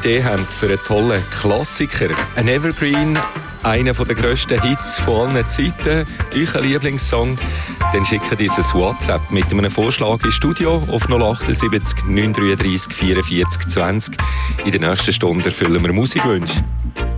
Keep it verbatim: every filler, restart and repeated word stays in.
Idee habt für einen tollen Klassiker, ein Evergreen, einer der grössten Hits von allen Zeiten, euer Lieblingssong, dann schickt dieses WhatsApp mit einem Vorschlag ins Studio auf null sieben acht neun drei drei vierundvierzig zwanzig. In der nächsten Stunde erfüllen wir Musikwünsche.